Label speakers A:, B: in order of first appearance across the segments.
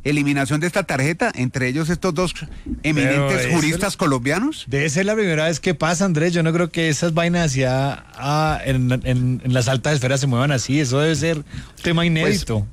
A: eliminación de esta tarjeta, entre ellos estos dos eminentes juristas colombianos.
B: Debe ser la primera vez que pasa, Andrés. Yo no creo que esas vainas ya en las altas esferas se muevan así. Eso debe ser un tema inédito.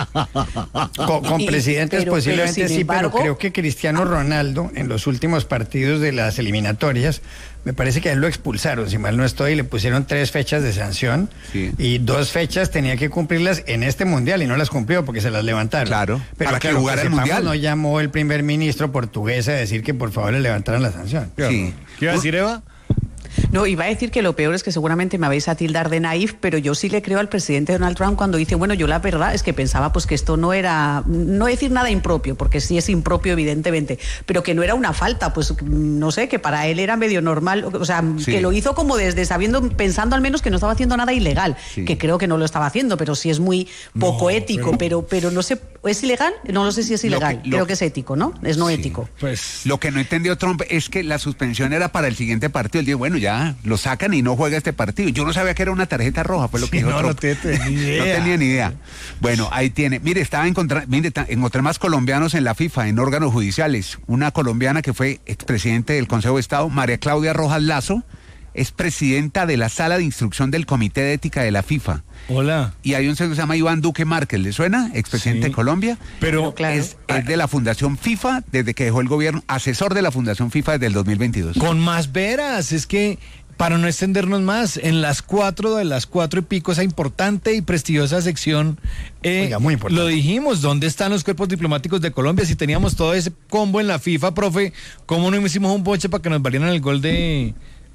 C: Con presidentes
D: pero
C: posiblemente
D: sin
C: sí,
D: embargo,
C: pero creo que Cristiano Ronaldo en los últimos partidos de las eliminatorias, me parece que a él lo expulsaron, si mal no estoy, le pusieron 3 fechas de sanción,
A: sí,
C: y 2 fechas tenía que cumplirlas en este mundial y no las cumplió porque se las levantaron.
A: Claro,
C: pero
A: para que jugara el mundial.
C: No llamó el primer ministro portugués a decir que por favor le levantaran la sanción.
A: Sí.
B: ¿Qué iba a decir, Eva?
D: No, iba a decir que lo peor es que seguramente me vais a tildar de naif, pero yo sí le creo al presidente Donald Trump cuando dice, bueno, yo la verdad es que pensaba pues que esto no era, no decir nada impropio, porque sí es impropio evidentemente, pero que no era una falta, pues no sé, que para él era medio normal, o sea,
A: sí,
D: que lo hizo como desde pensando al menos que no estaba haciendo nada ilegal,
A: sí,
D: que creo que no lo estaba haciendo, pero sí es muy poco ético, pero no sé, ¿es ilegal? No lo sé si es ilegal, creo que es ético, ¿no? Es no ético.
B: Pues
A: lo que no entendió Trump es que la suspensión era para el siguiente partido. Él dijo, bueno, ya lo sacan y no juega este partido. Yo no sabía que era una tarjeta roja, fue lo que dijo Trump.
B: No tenía ni idea.
A: No tenía ni idea. Bueno, ahí tiene. Mire, encontré más colombianos en la FIFA, en órganos judiciales. Una colombiana que fue expresidente del Consejo de Estado, María Claudia Rojas Lazo, es presidenta de la Sala de Instrucción del Comité de Ética de la FIFA.
B: Hola.
A: Y hay un señor que se llama Iván Duque Márquez, ¿le suena? Expresidente de Colombia.
B: Pero
D: claro,
A: es de la Fundación FIFA desde que dejó el gobierno, asesor de la Fundación FIFA desde el 2022.
B: Con más veras, es que para no extendernos más, en las 4 y pico, esa importante y prestigiosa sección,
C: Oiga, muy importante.
B: Lo dijimos, ¿dónde están los cuerpos diplomáticos de Colombia? Si teníamos todo ese combo en la FIFA, profe, ¿cómo no hicimos un boche para que nos valieran el gol de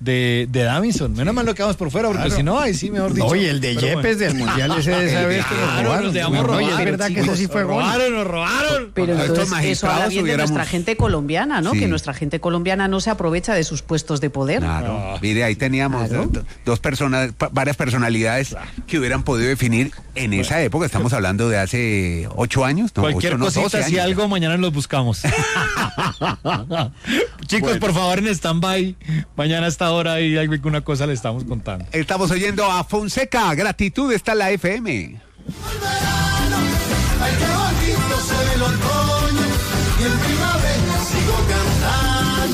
B: Davinson? Menos mal lo quedamos por fuera, porque si no, ahí sí, mejor dicho.
C: Oye, el de Yepes del mundial ese de esa vez que nos robaron.
B: Nos dejamos robar.
C: Oye, es verdad que ese sí fue gol.
B: Nos robaron.
D: Pero entonces eso habla bien de
A: hubiéramos...
D: nuestra gente colombiana, ¿no?
A: Sí.
D: Que nuestra gente colombiana no se aprovecha de sus puestos de poder.
A: Claro, mire, ahí teníamos
D: Claro.
A: varias personalidades que hubieran podido definir en esa época. Estamos hablando de hace 8 años. No,
B: Cualquier
A: 8, no,
B: cosita,
A: 12
B: si
A: años.
B: algo, mañana los buscamos. Chicos,
A: Bueno,
B: por favor, en stand-by. Mañana a esta hora hay alguna cosa le estamos contando.
A: estamos oyendo a Fonseca. Gratitud, está en la FM.
E: Ay, qué bonito se ve el otoño y en primavera sigo cantando.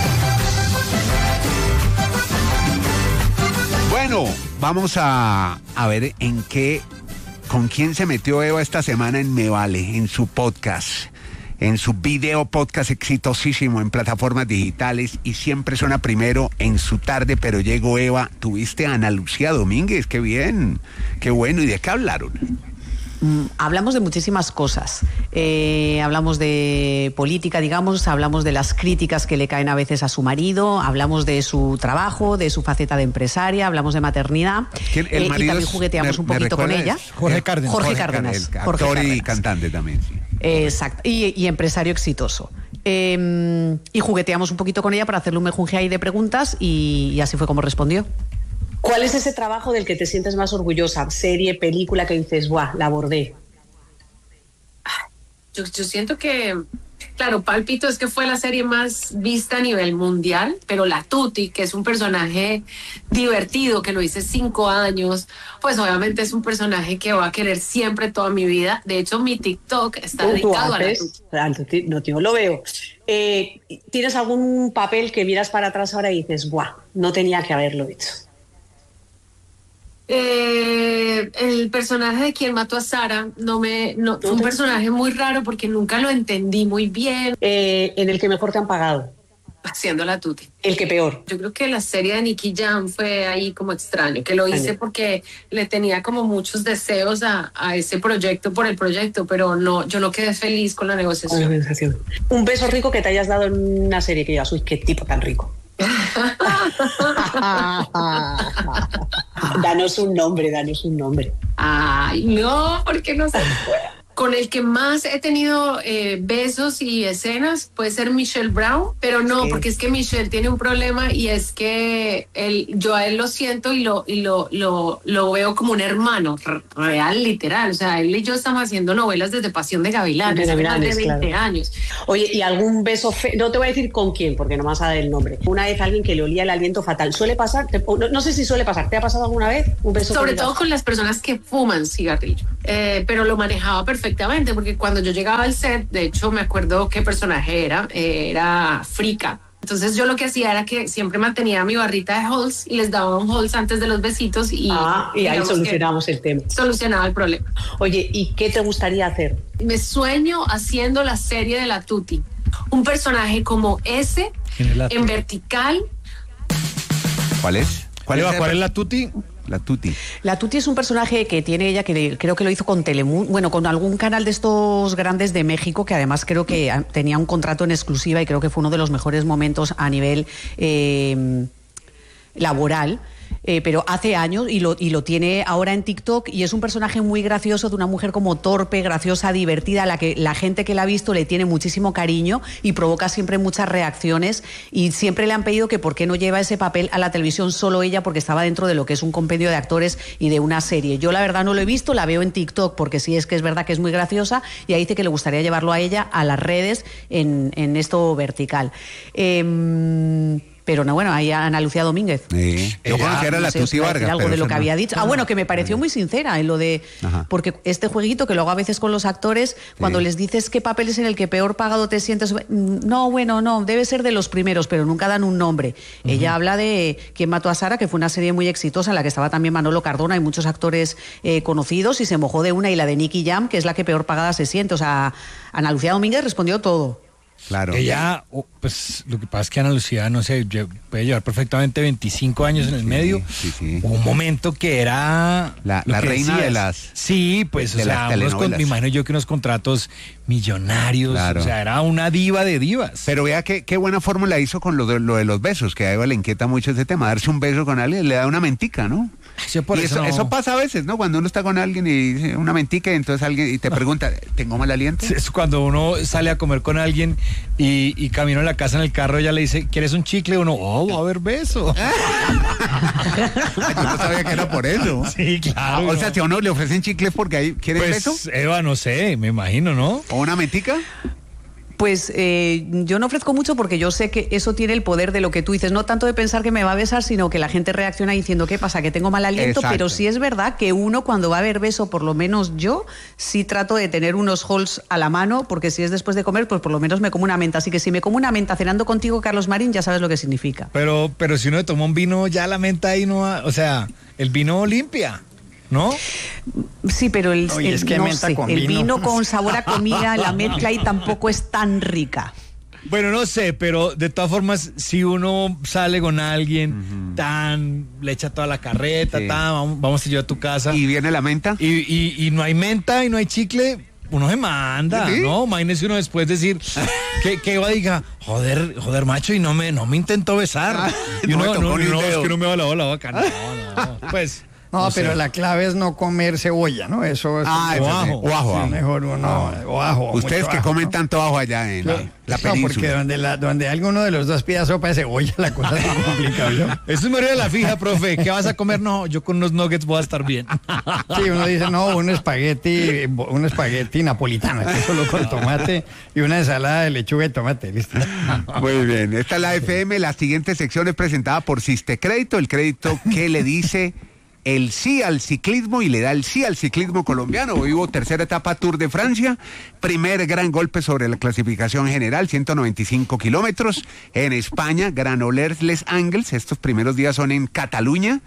A: Bueno, vamos a ver con quién se metió Eva esta semana en Me Vale, en su podcast, en su video podcast exitosísimo en plataformas digitales, y siempre suena primero en su tarde, pero llegó Eva. Tuviste a Ana Lucía Domínguez, qué bien, qué bueno. ¿Y de qué hablaron?
D: Hablamos de muchísimas cosas. Hablamos de política, digamos, hablamos de las críticas que le caen a veces a su marido, hablamos de su trabajo, de su faceta de empresaria, hablamos de maternidad.
A: El marido
D: y también jugueteamos un poquito con ella.
B: Jorge Cárdenas.
D: Jorge Cárdenas.
A: El
D: Jorge
A: actor y
D: Cárdenas.
A: cantante también, sí.
D: Exacto, y empresario exitoso. Y jugueteamos un poquito con ella para hacerle un mejunje ahí de preguntas, y así fue como respondió. ¿Cuál es ese trabajo del que te sientes más orgullosa? Serie, película que dices, ¡buah, la abordé!
F: Yo siento que, claro, Pálpito es que fue la serie más vista a nivel mundial, pero la Tuti, que es un personaje divertido, que lo hice 5 años, pues obviamente es un personaje que voy a querer siempre toda mi vida. De hecho, mi TikTok está dedicado a la Tuti.
D: No, tío, lo veo. ¿Tienes algún papel que miras para atrás ahora y dices, ¡buah, no tenía que haberlo hecho?
F: El personaje de Quien mató a Sara fue un personaje muy raro porque nunca lo entendí muy bien.
D: En el que mejor te han pagado.
F: Haciendo la Tuti.
D: El que peor.
F: Yo creo que la serie de Nicky Jam fue ahí como extraño, que lo hice porque le tenía como muchos deseos a ese proyecto por el proyecto, pero no, yo no quedé feliz con la negociación.
D: Un beso rico que te hayas dado en una serie que digas, uy, qué tipo tan rico. Danos un nombre.
F: Ay, no, porque no se puede. Con el que más he tenido besos y escenas puede ser Michelle Brown, pero no, sí, porque es que Michelle tiene un problema, y es que yo a él lo siento y lo veo como un hermano real, literal. O sea, él y yo estamos haciendo novelas desde Pasión de Gavilanes, hace más de 20 años.
D: Oye, ¿y algún beso no te voy a decir con quién, porque no me vas a dar el nombre? Una vez alguien que le olía el aliento fatal. ¿Suele pasar? No sé si suele pasar. ¿Te ha pasado alguna vez un beso?
F: Sobre todo con las personas que fuman cigarrillo, pero lo manejaba perfectamente. perfectamente, porque cuando yo llegaba al set, de hecho me acuerdo qué personaje era Frika. Entonces yo lo que hacía era que siempre mantenía mi barrita de Halls y les daba un Halls antes de los besitos y
G: ahí solucionamos el tema.
F: Solucionaba el problema.
G: Oye, ¿y qué te gustaría hacer?
F: Me sueño haciendo la serie de la Tuti. Un personaje como ese, en vertical.
A: ¿Cuál es?
B: ¿Cuál es la Tuti?
A: La Tuti.
D: La Tuti es un personaje que tiene ella, que creo que lo hizo con Telemundo, bueno, con algún canal de estos grandes de México, que además creo que tenía un contrato en exclusiva y creo que fue uno de los mejores momentos a nivel laboral. Pero hace años y lo tiene ahora en TikTok, y es un personaje muy gracioso, de una mujer como torpe, graciosa, divertida, a la que la gente que la ha visto le tiene muchísimo cariño y provoca siempre muchas reacciones, y siempre le han pedido que por qué no lleva ese papel a la televisión solo ella, porque estaba dentro de lo que es un compendio de actores y de una serie. Yo la verdad no lo he visto, la veo en TikTok porque sí es verdad que es muy graciosa, y ahí dice que le gustaría llevarlo a ella a las redes en esto vertical. Pero no, bueno, ahí Ana Lucía Domínguez.
A: Sí. Yo conocía a la Tuti Vargas.
D: Algo de lo que había dicho. Bueno, que me pareció muy sincera en lo de... Ajá. Porque este jueguito que lo hago a veces con los actores, cuando les dices qué papel es en el que peor pagado te sientes... No, bueno, no, debe ser de los primeros, pero nunca dan un nombre. Ella habla de Quién mató a Sara, que fue una serie muy exitosa en la que estaba también Manolo Cardona y muchos actores conocidos, y se mojó de una, y la de Nicky Jam, que es la que peor pagada se siente. O sea, Ana Lucía Domínguez respondió todo.
A: Claro.
B: Ella, pues lo que pasa es que Ana Lucía, no sé, puede llevar perfectamente 25 años en el medio. Sí. Un momento que era...
A: La reina decías, de las...
B: Sí, pues, o sea, me imagino yo que unos contratos millonarios, claro. O sea, era una diva de divas.
A: Pero vea qué buena fórmula hizo con lo de los besos, que a Eva le inquieta mucho ese tema, darse un beso con alguien, le da una mentica, ¿no?
B: Sí, por
A: eso pasa a veces, ¿no? Cuando uno está con alguien y dice una mentica, y entonces alguien y te pregunta, ¿tengo mal aliento?
B: Es cuando uno sale a comer con alguien y camino a la casa en el carro, ella le dice, ¿quieres un chicle? Uno, va a haber beso.
A: Yo no sabía que era por eso.
B: Sí, claro.
A: O sea, si a uno le ofrecen chicles porque ahí quiere beso.
B: Eva, no sé, me imagino, ¿no?
A: ¿O una mentica?
D: Pues yo no ofrezco mucho porque yo sé que eso tiene el poder de lo que tú dices, no tanto de pensar que me va a besar, sino que la gente reacciona diciendo, ¿qué pasa? Que tengo mal aliento. Exacto. Pero sí es verdad que uno, cuando va a haber beso, por lo menos yo, sí trato de tener unos Halls a la mano, porque si es después de comer, pues por lo menos me como una menta. Así que si me como una menta cenando contigo, Carlos Marín, ya sabes lo que significa.
B: Pero si uno toma un vino, ya la menta ahí no va, o sea, el vino limpia, ¿no?
D: Sí, pero el vino con sabor a comida, la mezcla ahí tampoco es tan rica.
B: Bueno, no sé, pero de todas formas, si uno sale con alguien, le echa toda la carreta, vamos a ir a tu casa.
A: ¿Y viene la menta?
B: Y no hay menta y no hay chicle, uno se manda, ¿sí? ¿No? Imagínese uno después decir que va a diga, joder, macho, y no me intentó besar. Y uno, es que no me va la vaca. No, pues...
C: No, pero la clave es no comer cebolla, ¿no? Eso es...
A: o ajo.
C: Sí, mejor uno, o ajo.
A: Ustedes que comen tanto ajo allá en la península.
C: No, porque donde alguno de los dos pida sopa de cebolla, la cosa es complicada.
B: Eso es María de la fija, profe. ¿Qué vas a comer? No, yo con unos nuggets voy a estar bien.
C: Sí, uno dice, no, un espagueti napolitano, que solo con tomate, y una ensalada de lechuga y tomate, ¿listo?
A: Muy bien, esta es la FM. La siguiente sección es presentada por Sistecrédito, el crédito que le dice el sí al ciclismo y le da el sí al ciclismo colombiano. Hoy hubo tercera etapa Tour de Francia, primer gran golpe sobre la clasificación general, 195 kilómetros. En España, Granollers-Les Angles, estos primeros días son en Cataluña,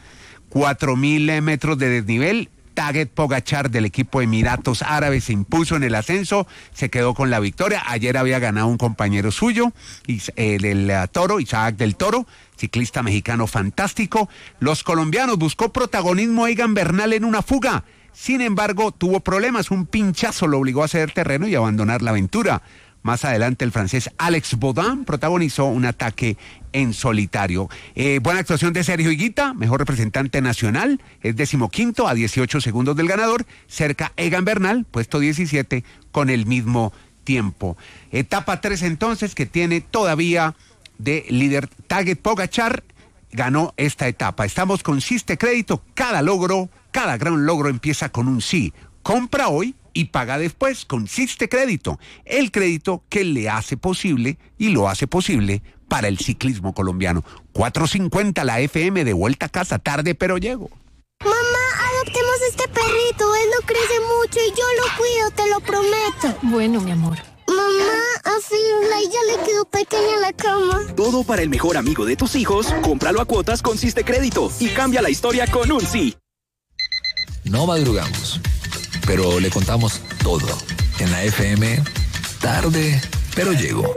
A: 4.000 metros de desnivel. Tadej Pogačar del equipo Emiratos Árabes se impuso en el ascenso, se quedó con la victoria. Ayer había ganado un compañero suyo, del Toro, Isaac del Toro, ciclista mexicano fantástico. Los colombianos, buscó protagonismo Egan Bernal en una fuga. Sin embargo, tuvo problemas, un pinchazo lo obligó a ceder terreno y abandonar la aventura. Más adelante el francés Alex Baudin protagonizó un ataque en solitario. Buena actuación de Sergio Higuita, mejor representante nacional, es 15º a 18 segundos del ganador. Cerca Egan Bernal, puesto 17 con el mismo tiempo. Etapa 3 entonces, que tiene todavía de líder Tadej Pogačar, ganó esta etapa. Estamos con Sistecrédito, cada gran logro empieza con un sí. Compra hoy y paga después con Sistecrédito, el crédito que le hace posible y lo hace posible para el ciclismo colombiano. 4:50 la FM, de vuelta a casa, tarde pero llego.
H: Mamá, adoptemos este perrito, es lo pero crece mucho y yo lo cuido, te lo prometo.
I: Bueno, mi amor.
H: Mamá, a Firulai ya le quedó pequeña la cama.
J: Todo para el mejor amigo de tus hijos, cómpralo a cuotas con Siste Crédito y cambia la historia con un sí.
K: No madrugamos, pero le contamos todo. En la FM, tarde, pero llegó.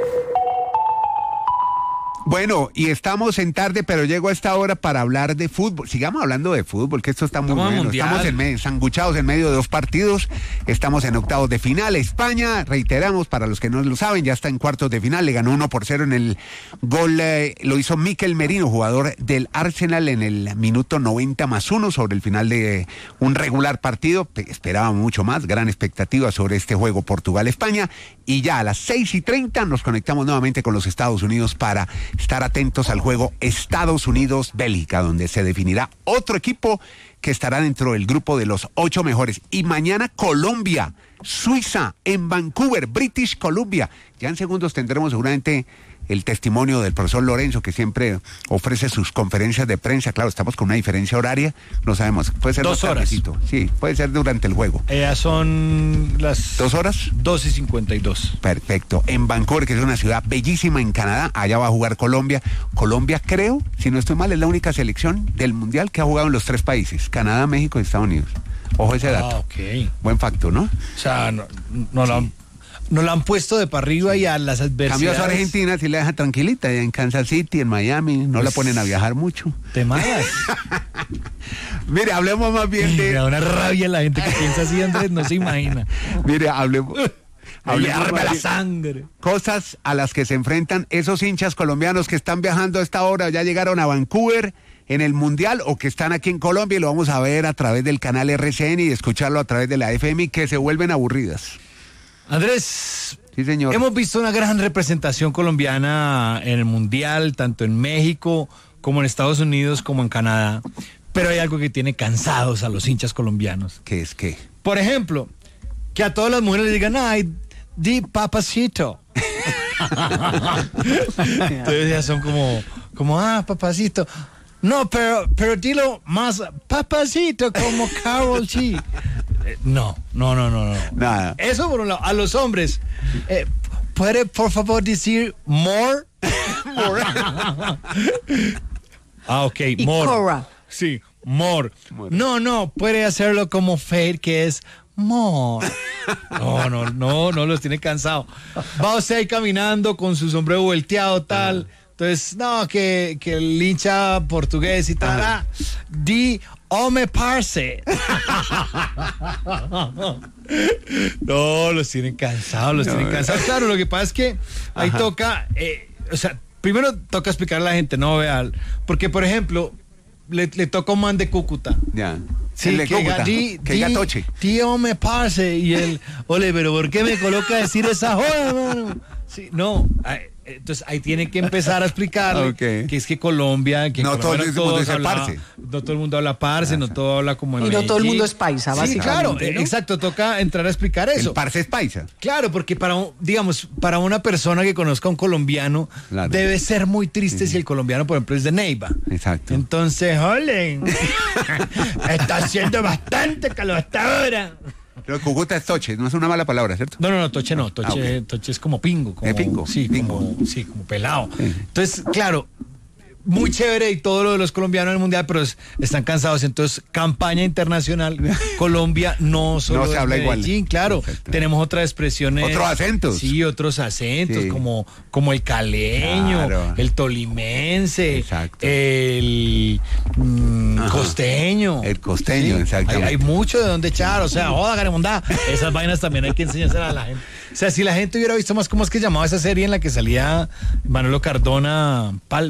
A: Bueno, y estamos en tarde, pero llego a esta hora para hablar de fútbol. Sigamos hablando de fútbol, que esto está muy bueno. Estamos ensanguchados en medio de 2 partidos. Estamos en octavos de final. España, reiteramos, para los que no lo saben, ya está en cuartos de final. Le ganó 1-0 en el gol. Lo hizo Mikel Merino, jugador del Arsenal, en el minuto 90+1 sobre el final de un regular partido. Esperábamos mucho más, gran expectativa sobre este juego Portugal-España. Y ya a las 6:30 nos conectamos nuevamente con los Estados Unidos para estar atentos al juego Estados Unidos-Bélgica, donde se definirá otro equipo que estará dentro del grupo de los 8 mejores. Y mañana Colombia, Suiza, en Vancouver, British Columbia. Ya en segundos tendremos seguramente el testimonio del profesor Lorenzo, que siempre ofrece sus conferencias de prensa. Claro, estamos con una diferencia horaria, no sabemos, puede ser
B: 2 horas.
A: Sí, puede ser durante el juego.
B: Son las
A: 2 horas.
B: 2:52.
A: Perfecto. En Vancouver, que es una ciudad bellísima en Canadá, allá va a jugar Colombia. Colombia, creo, si no estoy mal, es la única selección del Mundial que ha jugado en los 3 países, Canadá, México y Estados Unidos. Ojo ese dato.
B: Ok.
A: Buen facto, ¿no?
B: O sea, nos la han puesto de para arriba y a las adversidades.
A: Cambio a su Argentina, si la deja tranquilita, allá en Kansas City, en Miami, no la ponen a viajar mucho.
B: ¿Te malas?
A: Mire, hablemos más bien de...
B: Me da una rabia la gente que piensa así, Andrés, no se imagina.
A: Mire, hablemos
B: la sangre.
A: Cosas a las que se enfrentan esos hinchas colombianos que están viajando a esta hora, ya llegaron a Vancouver en el Mundial o que están aquí en Colombia y lo vamos a ver a través del canal RCN y escucharlo a través de la FM, que se vuelven aburridas.
B: Andrés,
A: sí, señor.
B: Hemos visto una gran representación colombiana en el Mundial, tanto en México como en Estados Unidos como en Canadá, pero hay algo que tiene cansados a los hinchas colombianos.
A: ¿Qué es qué?
B: Por ejemplo, que a todas las mujeres les digan, ay, di papacito. Entonces ya son como, papacito. No, pero dilo más papacito como Karol G. No.
A: Nada.
B: Eso por un lado. A los hombres, ¿puede por favor decir more? Ok,
D: y
B: more.
D: Cora.
B: Sí, more. No, puede hacerlo como Fade, que es more. No, los tiene cansado. Va usted ahí caminando con su sombrero volteado, tal. Entonces, no, que el hincha portugués y tal. Di Ome parce. No, los tienen cansados, Claro, lo que pasa es que ahí toca, primero toca explicarle a la gente, no vea, porque por ejemplo, le toca a un man de Cúcuta.
A: Ya.
B: Sí,
A: que gatoche.
B: Tío me parce, y él, ole, pero ¿por qué me coloca a decir esa joda, mano? Sí, no, entonces ahí tiene que empezar a explicarle que es que Colombia, que
A: no todo el mundo dice
B: parce. No todo el mundo habla parce, no todo habla como en
D: Y no todo el mundo es paisa, básicamente.
B: Claro,
D: ¿no?
B: exacto, toca entrar a explicar eso.
A: El parce es paisa.
B: Claro, porque para una persona que conozca a un colombiano, debe ser muy triste si el colombiano, por ejemplo, es de Neiva.
A: Exacto.
B: Entonces, ole, está haciendo bastante calor hasta ahora.
A: Pero Cúcuta es toche, no es una mala palabra, ¿cierto?
B: No, toche no, toche es como pingo.
A: Pingo.
B: Sí,
A: pingo.
B: Como pelado. Entonces, claro, muy chévere y todo lo de los colombianos en el Mundial, pero están cansados. Entonces, campaña internacional, Colombia no solo
A: no se habla
B: Medellín,
A: igual.
B: claro.
A: Perfecto.
B: Tenemos otras expresiones.
A: Otros acentos.
B: Sí, otros acentos,
A: Sí.
B: como el caleño,
A: Claro.
B: el tolimense,
A: Exacto.
B: el costeño.
A: El costeño, exactamente.
B: Hay mucho de donde echar, o sea, joda, Garemondá. Esas vainas también hay que enseñárselas a la gente. O sea, si la gente hubiera visto más, ¿cómo es que llamaba esa serie en la que salía Manolo Cardona?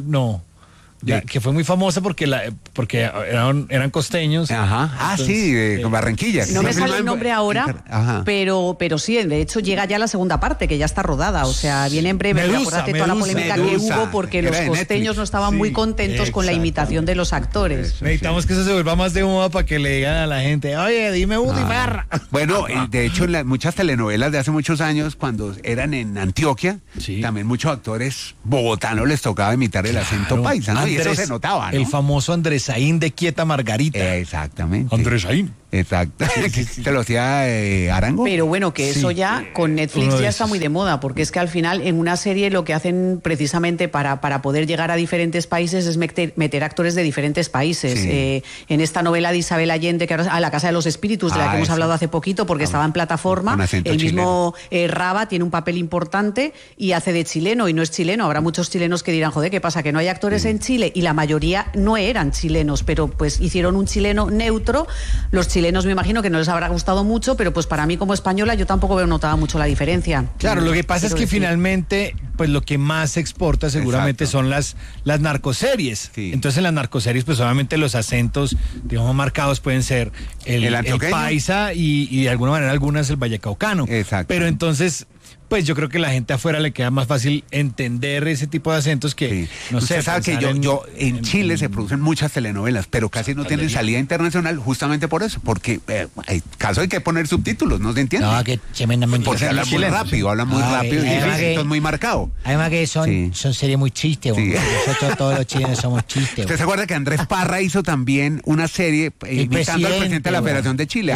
B: Que fue muy famosa porque eran costeños.
A: Ajá.
B: Entonces,
A: Sí, de Barranquilla.
D: No
A: Sí.
D: me sale el nombre ahora,
A: Ajá.
D: pero sí, de hecho llega ya la segunda parte, que ya está rodada, o sea, viene en breve. Pero acuérdate toda la polémica que hubo porque
A: Era
D: los
A: de
D: costeños
A: Netflix.
D: no estaban muy contentos con la imitación de los actores.
B: Necesitamos que eso se vuelva más de moda para que le digan a la gente, oye, dime Butifarra.
A: Bueno, de hecho, en muchas telenovelas de hace muchos años, cuando eran en Antioquia, también muchos actores bogotanos les tocaba imitar el acento paisa, ¿no? Y eso se notaba, ¿no?
B: El famoso Andresaín de Quieta Margarita.
A: Exactamente.
B: Andresaín.
A: Exacto. ¿Te lo hacía Arango?
D: Pero bueno, que eso ya con Netflix ya está muy de moda, porque es que al final en una serie lo que hacen precisamente para poder llegar a diferentes países es meter actores de diferentes países.
A: Sí.
D: En esta novela de Isabel Allende, que ahora a La Casa de los Espíritus, de la que hemos hablado hace poquito, porque estaba en plataforma, el mismo Raba tiene un papel importante y hace de chileno, y no es chileno. Habrá muchos chilenos que dirán, joder, ¿qué pasa? Que no hay actores en Chile, y la mayoría no eran chilenos, pero pues hicieron un chileno neutro. Los chilenos me imagino que no les habrá gustado mucho, pero pues para mí como española yo tampoco veo notado mucho la diferencia.
B: Claro, lo que pasa es que finalmente pues lo que más se exporta seguramente son las narcoseries. Sí. Entonces en las narcoseries pues obviamente los acentos, digamos, marcados pueden ser el paisa y de alguna manera algunas el vallecaucano.
A: Exacto.
B: Pero entonces pues yo creo que a la gente afuera le queda más fácil entender ese tipo de acentos que, no sé.
A: Usted sabe que en Chile se producen muchas telenovelas, pero casi no tienen salida internacional justamente por eso, porque hay caso hay que poner subtítulos, no se entiende.
I: No, que tremendamente.
A: Porque hablan muy rápido y esto es muy marcado.
I: Además que son series muy chistes, nosotros todos los chilenos somos chistes.
A: ¿Usted se acuerda que Andrés Parra hizo también una serie invitando al presidente de la Federación de Chile?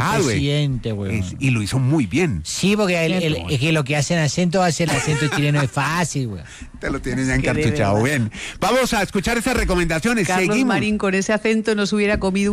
A: Y lo hizo muy bien.
I: Sí, porque es que lo que hacen acento, hacer el acento chileno es fácil, güey.
A: Te lo tienes ya encartuchado. Bien. Vamos a escuchar esas recomendaciones.
D: Carlos
A: Seguimos.
D: Marín con ese acento nos hubiera comido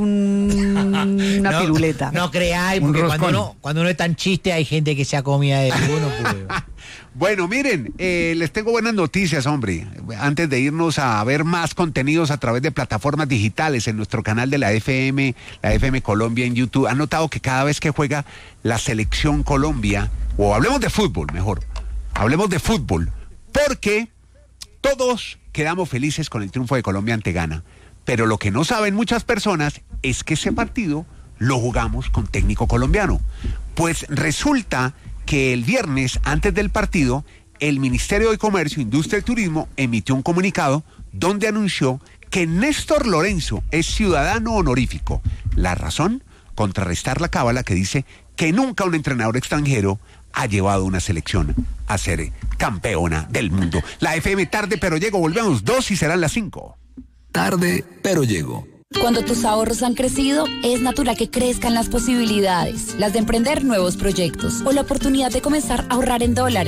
D: una piruleta.
I: No creáis, porque cuando uno es tan chiste hay gente que se ha comido de uno. Pues.
A: Bueno, miren, les tengo buenas noticias, hombre. Antes de irnos a ver más contenidos a través de plataformas digitales en nuestro canal de la FM Colombia en YouTube, han notado que cada vez que juega la selección Colombia, o hablemos de fútbol, mejor, hablemos de fútbol, porque todos quedamos felices con el triunfo de Colombia ante Ghana, pero lo que no saben muchas personas es que ese partido lo jugamos con técnico colombiano. Pues resulta que el viernes, antes del partido, el Ministerio de Comercio, Industria y Turismo emitió un comunicado donde anunció que Néstor Lorenzo es ciudadano honorífico. La razón, contrarrestar la cábala que dice que nunca un entrenador extranjero ha llevado una selección a ser campeona del mundo. La FM tarde pero llego, volvemos 2 y serán las 5.
K: Tarde pero llego.
L: Cuando tus ahorros han crecido, es natural que crezcan las posibilidades, las de emprender nuevos proyectos o la oportunidad de comenzar a ahorrar en dólares.